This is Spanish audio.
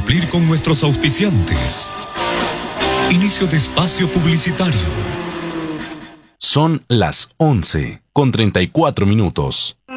cumplir con nuestros auspiciantes. Inicio de espacio publicitario. Son las 11:34.